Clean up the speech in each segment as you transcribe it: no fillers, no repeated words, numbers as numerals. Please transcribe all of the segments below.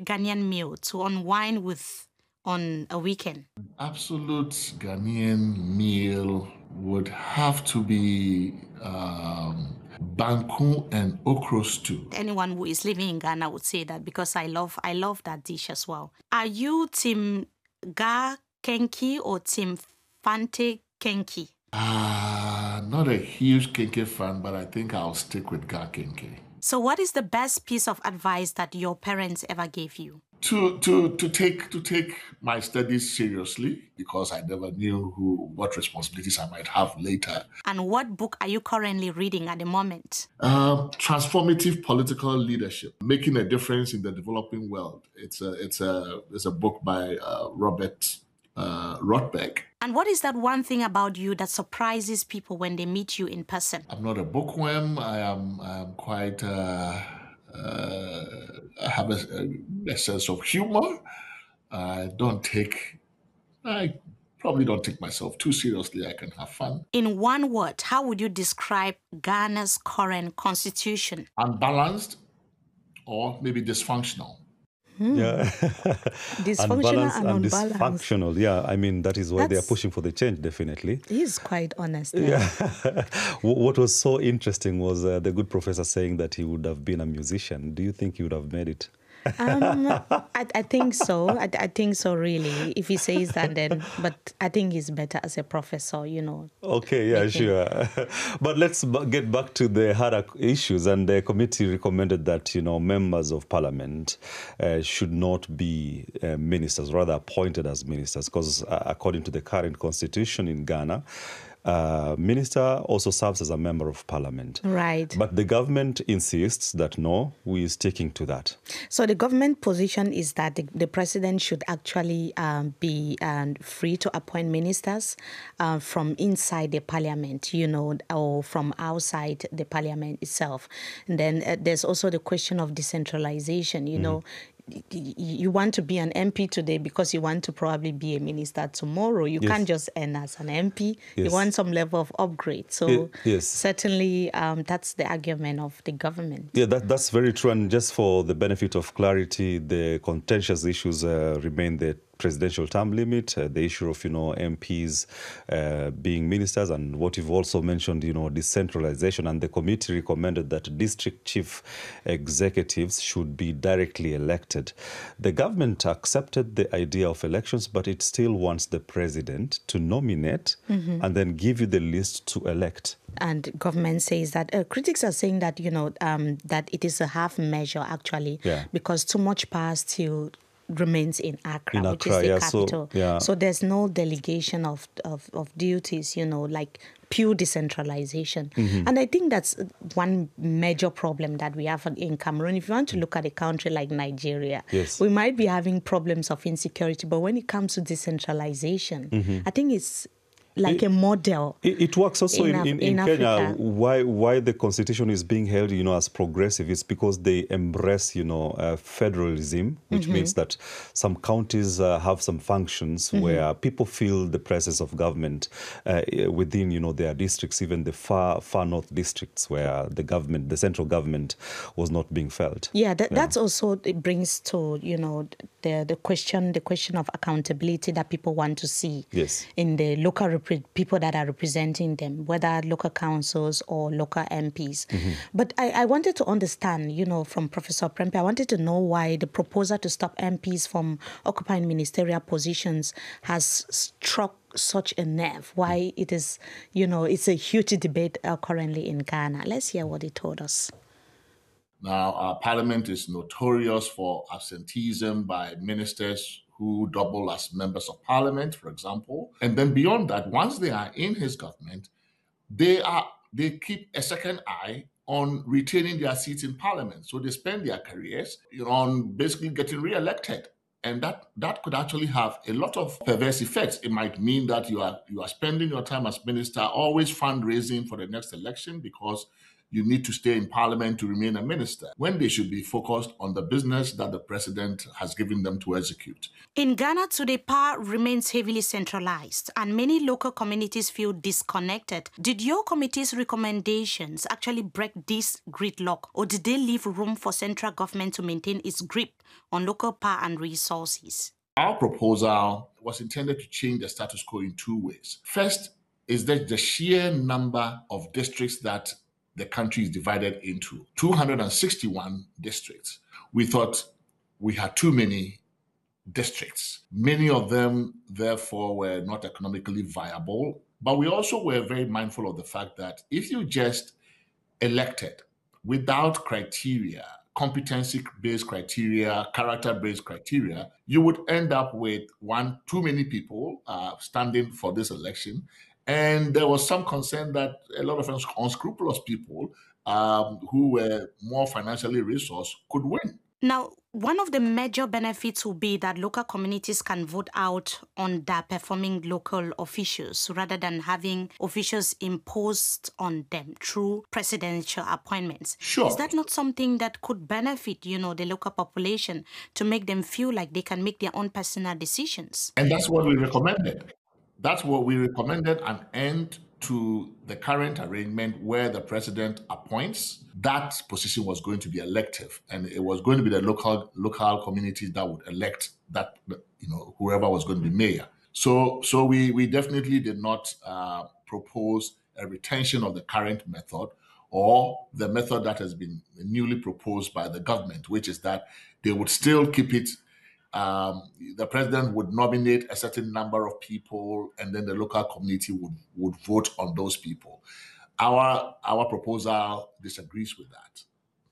Ghanaian meal to unwind with on a weekend? Absolute Ghanaian meal would have to be banku and okra stew. Anyone who is living in Ghana would say that because I love that dish as well. Are you Team Ga Kenki or Team Fante Kenki? Not a huge kenke fan, but I think I'll stick with ga kenke. So what is the best piece of advice that your parents ever gave you? To take my studies seriously, because I never knew what responsibilities I might have later. And what book are you currently reading at the moment? Transformative Political Leadership: Making a Difference in the Developing World. It's a book by Robert Rothberg. And what is that one thing about you that surprises people when they meet you in person? I'm not a bookworm. I am quite. I have a sense of humor. I probably don't take myself too seriously. I can have fun. In one word, how would you describe Ghana's current constitution? Unbalanced, or maybe dysfunctional. Yeah. Dysfunctional and unbalanced. Dysfunctional. Yeah, I mean, that is why they are pushing for the change, definitely. He's quite honest. Yeah. What was so interesting was the good professor saying that he would have been a musician. Do you think he would have made it? I think so. I think so, really. If he says that, then, but I think he's better as a professor, Okay, yeah, sure. But let's get back to the harder issues. And the committee recommended that, members of parliament should not be ministers, rather appointed as ministers, because according to the current constitution in Ghana, minister also serves as a member of parliament. Right. But the government insists that no, we are sticking to that. So the government position is that the president should actually be free to appoint ministers from inside the parliament, or from outside the parliament itself. And then there's also the question of decentralization, You want to be an MP today because you want to probably be a minister tomorrow. You can't just end as an MP. Yes. You want some level of upgrade. So certainly that's the argument of the government. Yeah, that's very true. And just for the benefit of clarity, the contentious issues remain the presidential term limit, the issue of, MPs being ministers, and what you've also mentioned, decentralization. And the committee recommended that district chief executives should be directly elected. The government accepted the idea of elections, but it still wants the president to nominate and then give you the list to elect. And government says that critics are saying that, that it is a half measure, actually, because too much power still remains in Accra, which is the capital. So there's no delegation of duties, like pure decentralization. And I think that's one major problem that we have in Cameroon. If you want to look at a country like Nigeria, we might be having problems of insecurity, but when it comes to decentralization, I think it's like a model. It works also in Kenya. Why the constitution is being held, as progressive is because they embrace, federalism, which means that some counties have some functions where people feel the presence of government within, their districts, even the far north districts where the central government was not being felt. Yeah, that's also, it brings to, the question of accountability that people want to see in the local people that are representing them, whether local councils or local MPs. But I wanted to understand, from Professor Prempeh, I wanted to know why the proposal to stop MPs from occupying ministerial positions has struck such a nerve, why it is, it's a huge debate currently in Ghana. Let's hear what he told us. Now, our parliament is notorious for absenteeism by ministers who double as members of parliament, for example. And then beyond that, once they are in his government, they keep a second eye on retaining their seats in parliament. So they spend their careers, on basically getting re-elected. And that could actually have a lot of perverse effects. It might mean that you are spending your time as minister always fundraising for the next election, because you need to stay in parliament to remain a minister, when they should be focused on the business that the president has given them to execute. In Ghana today, power remains heavily centralized and many local communities feel disconnected. Did your committee's recommendations actually break this gridlock, or did they leave room for central government to maintain its grip on local power and resources? Our proposal was intended to change the status quo in two ways. First is that the sheer number of districts that the country is divided into, 261 districts. We thought we had too many districts. Many of them, therefore, were not economically viable. But we also were very mindful of the fact that if you just elected without criteria, competency-based criteria, character-based criteria, you would end up with too many people standing for this election. And there was some concern that a lot of unscrupulous people who were more financially resourced could win. Now, one of the major benefits will be that local communities can vote out underperforming local officials rather than having officials imposed on them through presidential appointments. Sure. Is that not something that could benefit, the local population to make them feel like they can make their own personal decisions? And that's what we recommended. That's what we recommended, an end to the current arrangement where the president appoints. That position was going to be elective, and it was going to be the local communities that would elect that, whoever was going to be mayor. So we definitely did not propose a retention of the current method or the method that has been newly proposed by the government, which is that they would still keep it. The president would nominate a certain number of people, and then the local community would vote on those people. Our proposal disagrees with that.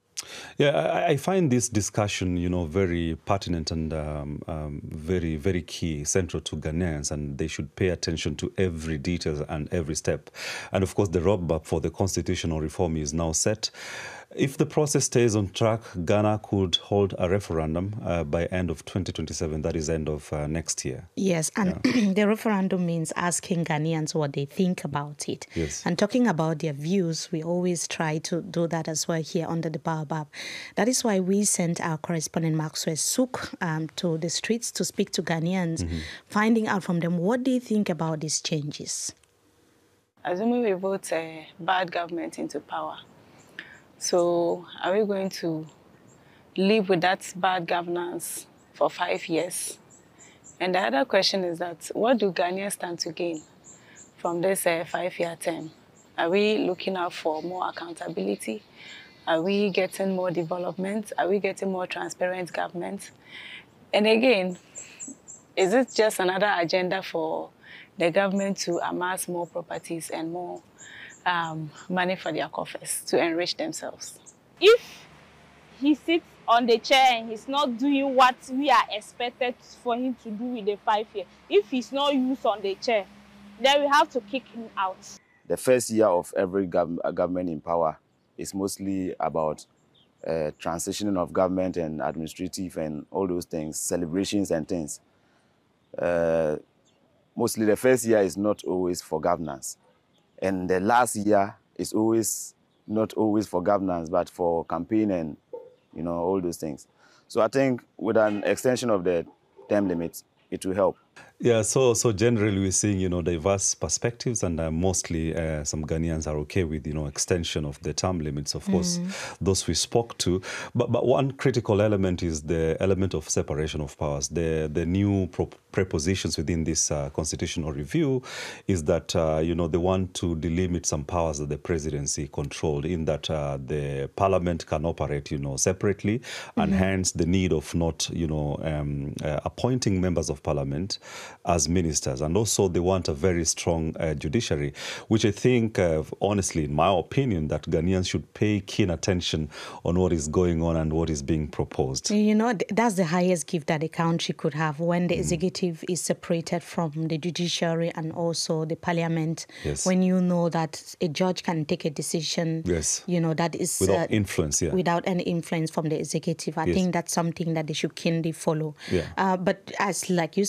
Yeah, I find this discussion, very pertinent and very, very key, central to Ghanaians, and they should pay attention to every detail and every step. And of course, the roadmap for the constitutional reform is now set. If the process stays on track, Ghana could hold a referendum by end of 2027, that is end of next year. Yes, and the referendum means asking Ghanaians what they think about it. Yes. And talking about their views, we always try to do that as well here under the Baobab. That is why we sent our correspondent Maxwell Sook to the streets to speak to Ghanaians, finding out from them what they think about these changes. Assuming we vote a bad government into power, so are we going to live with that bad governance for 5 years? And the other question is that, what do Ghanaians stand to gain from this 5-year term? Are we looking out for more accountability? Are we getting more development? Are we getting more transparent government? And again, is it just another agenda for the government to amass more properties and more money for their coffers to enrich themselves? If he sits on the chair and he's not doing what we are expected for him to do with the 5 years, if he's not used on the chair, then we have to kick him out. The first year of every government in power is mostly about transitioning of government and administrative and all those things, celebrations and things. Mostly the first year is not always for governance. And the last year is not always for governance, but for campaign and, all those things. So I think with an extension of the term limit, it will help. Yeah, so generally we're seeing, diverse perspectives, and mostly some Ghanaians are okay with, extension of the term limits, of course, those we spoke to. But one critical element is the element of separation of powers. The new prepositions within this constitutional review is that, they want to delimit some powers that the presidency controlled, in that the parliament can operate, separately, and hence the need of not, appointing members of parliament as ministers. And also they want a very strong judiciary, which I think, honestly, in my opinion, that Ghanaians should pay keen attention on what is going on and what is being proposed. That's the highest gift that a country could have, when the executive is separated from the judiciary and also the parliament. Yes. When you know that a judge can take a decision, yes, that is without influence, without any influence from the executive. I think that's something that they should keenly follow. Yeah. But as like you said, many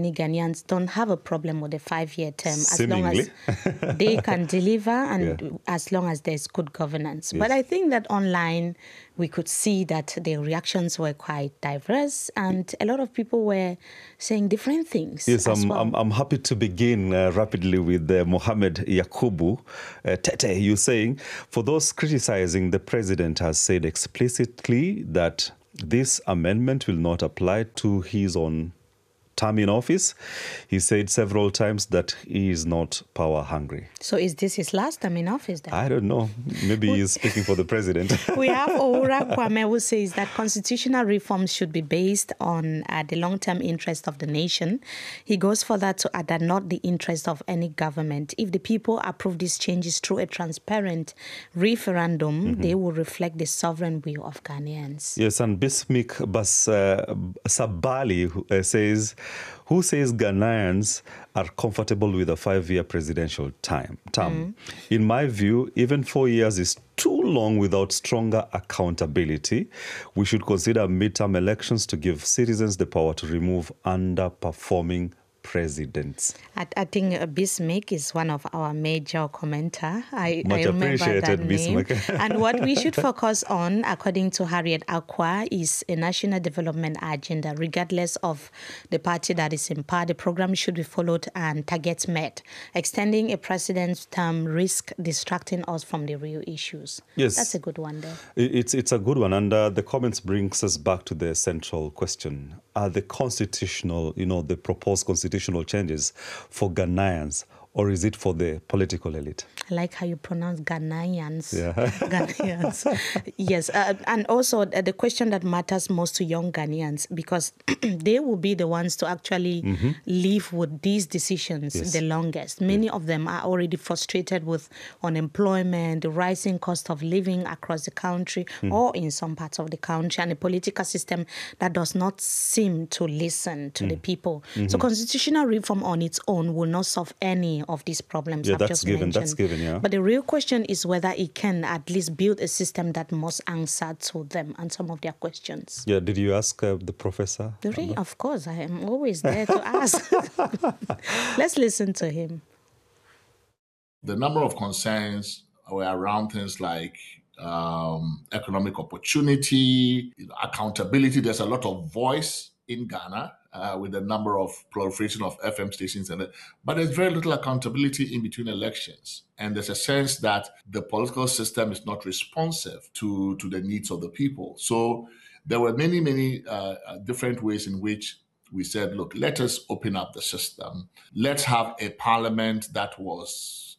many Ghanaians don't have a problem with a 5-year term as long Seemingly. as they can deliver and as long as there's good governance. Yes. But I think that online we could see that the reactions were quite diverse and a lot of people were saying different things. Yes, I'm happy to begin rapidly with Mohamed Yakubu. Tete, you're saying, for those criticizing, the president has said explicitly that this amendment will not apply to his own term in office. He said several times that he is not power hungry. So is this his last term in office then? I don't know. Maybe he's speaking for the president. We have Owura Kwame who says that constitutional reforms should be based on the long-term interest of the nation. He goes further to add that not the interest of any government. If the people approve these changes through a transparent referendum, they will reflect the sovereign will of Ghanaians. Yes, and Bismik Sabali says, who says Ghanaians are comfortable with a 5-year presidential term? In my view, even 4 years is too long without stronger accountability. We should consider midterm elections to give citizens the power to remove underperforming presidents. I think Bismarck is one of our major commenter. I remember that name. And what we should focus on, according to Harriet Akwa, is a national development agenda. Regardless of the party that is in power, the program should be followed and targets met. Extending a president's term risk distracting us from the real issues. Yes. That's a good one there. It's a good one. And the comments brings us back to the central question. Are the constitutional, the proposed constitutional changes for Ghanaians, or is it for the political elite? I like how you pronounce Ghanaians. Yeah. Ghanaians. Yes. And also the question that matters most to young Ghanaians, because they will be the ones to actually live with these decisions the longest. Many of them are already frustrated with unemployment, the rising cost of living across the country or in some parts of the country, and a political system that does not seem to listen to the people. So constitutional reform on its own will not solve any of these problems I've just mentioned. That's given, yeah. But the real question is whether it can at least build a system that must answer to them and some of their questions. Yeah, did you ask the professor? Really? Of course, I am always there to ask. Let's listen to him. The number of concerns were around things like economic opportunity, accountability. There's a lot of voice in Ghana with the number of proliferation of FM stations but there's very little accountability in between elections. And there's a sense that the political system is not responsive to the needs of the people. So there were many different ways in which we said, look, let us open up the system. Let's have a parliament that was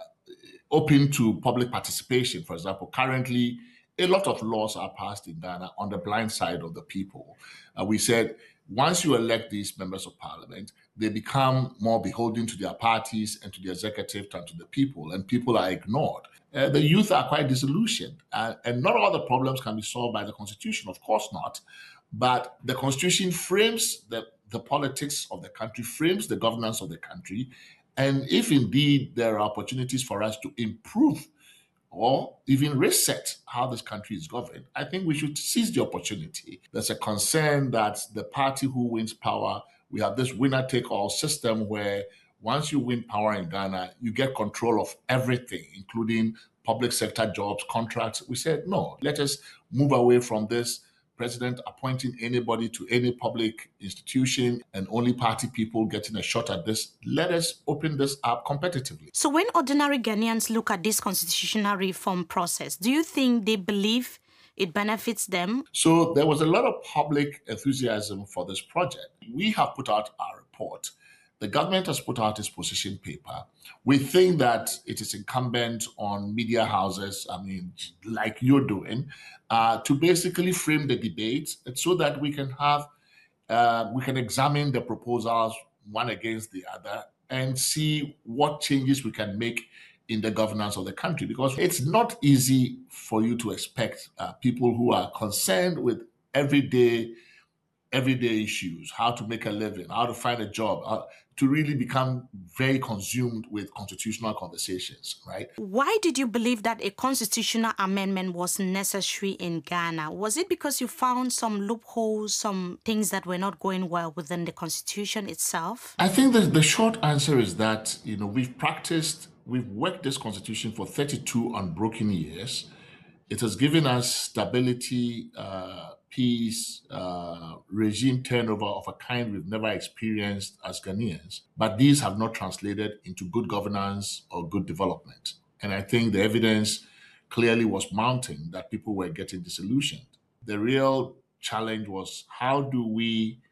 open to public participation. For example, currently, a lot of laws are passed in Ghana on the blind side of the people. We said, once you elect these members of parliament, they become more beholden to their parties and to the executive and to the people, and people are ignored. The youth are quite disillusioned, and not all the problems can be solved by the constitution, of course not. But the constitution frames the politics of the country, frames the governance of the country. And if indeed there are opportunities for us to improve or even reset how this country is governed, I think we should seize the opportunity. There's a concern that the party who wins power, we have this winner-take-all system where once you win power in Ghana, you get control of everything, including public sector jobs, contracts. We said, no, let us move away from this president appointing anybody to any public institution and only party people getting a shot at this. Let us open this up competitively. So when ordinary Ghanaians look at this constitutional reform process, do you think they believe it benefits them? So there was a lot of public enthusiasm for this project. We have put out our report. The government has put out its position paper. We think that it is incumbent on media houses, like you're doing, to basically frame the debate so that we can examine the proposals one against the other and see what changes we can make in the governance of the country. Because it's not easy for you to expect people who are concerned with everyday everyday issues, how to make a living, how to find a job, to really become very consumed with constitutional conversations, right? Why did you believe that a constitutional amendment was necessary in Ghana? Was it because you found some loopholes, some things that were not going well within the constitution itself? I think that the short answer is that, we've worked this constitution for 32 unbroken years. It has given us stability, peace, regime turnover of a kind we've never experienced as Ghanaians. But these have not translated into good governance or good development. And I think the evidence clearly was mounting that people were getting disillusioned. The real challenge was, how do we